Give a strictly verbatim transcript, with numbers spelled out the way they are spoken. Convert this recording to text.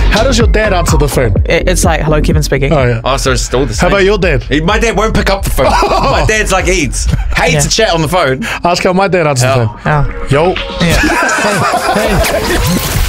How does your dad answer the phone? It, it's like, hello, Kevin speaking. Oh, yeah. Oh, so it's still the How same. about your dad? He- My dad won't pick up the phone. My dad's like Eads. Hates Yeah. to chat on the phone. Ask how my dad answers Oh. the phone. Oh. Yo. Yeah. Hey, hey.